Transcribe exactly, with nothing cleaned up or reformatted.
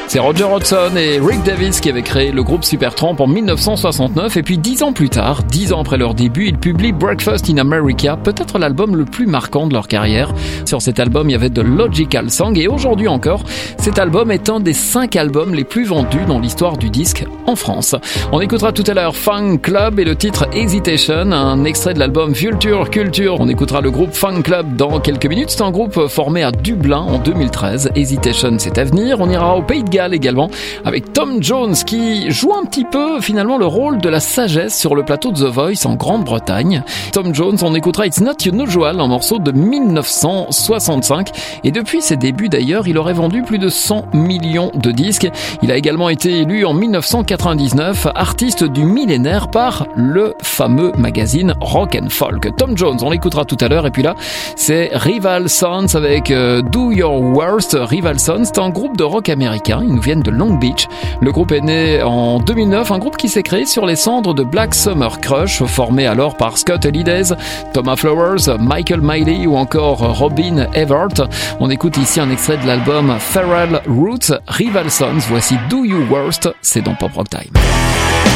C'est Roger Hodgson et Rick Davies qui avaient créé le groupe Supertramp en dix-neuf cent soixante-neuf et puis dix ans plus tard, dix ans après leur début, ils publient Breakfast in America, peut-être l'album le plus marquant de leur carrière. Sur cet album, il y avait de Logical Song et aujourd'hui encore, cet album est un des cinq albums les plus vendus dans l'histoire du disque en France. On écoutera tout à l'heure Funk Club et le titre Hesitation, un extrait de l'album Future Culture. On écoutera le groupe Funk Club dans quelques minutes. C'est un groupe formé à Dublin en deux mille treize. Hesitation, c'est à venir. On ira au Pays de Galles également avec Tom Jones qui joue un petit peu finalement le rôle de la sagesse sur le plateau de The Voice en Grande-Bretagne. Tom Jones, on écoutera It's Not Unusual, un morceau de dix-neuf cent soixante-cinq et depuis ses débuts d'ailleurs, il aurait vendu plus de cent millions de disques. Il a également été élu en dix-neuf cent quatre-vingt-dix-neuf artiste du millénaire par le fameux magazine Rock and Folk. Tom Jones, on l'écoutera tout à l'heure et puis là, c'est Rival Sons avec euh, Do Your Worst. Rival Sons, c'est un groupe de rock américain. Ils nous viennent de Long Beach. Le groupe est né en deux mille neuf, un groupe qui s'est créé sur les cendres de Black Summer Crush, formé alors par Scott Holidays, Thomas Flowers, Michael Miley ou encore Robin Everett. On écoute ici un extrait de l'album Feral Roots, Rival Sons. Voici Do You Worst, c'est dans Pop Rock Time.